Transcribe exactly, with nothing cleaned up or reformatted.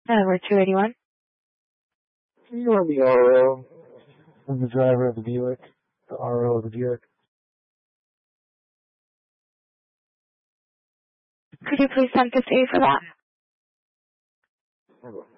Uh, we're two eighty-one. You're the R O. I'm the driver of the Buick. The R O of the Buick. Could you please send fifty for that?